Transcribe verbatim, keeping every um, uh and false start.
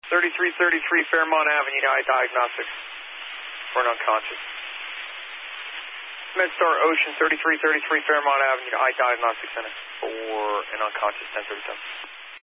thirty-three thirty-three Fairmont Avenue to Eye Diagnostics for an unconscious. MedStar Ocean thirty-three thirty-three Fairmont Avenue to Eye Diagnostics Center for an unconscious ten thirty-seven.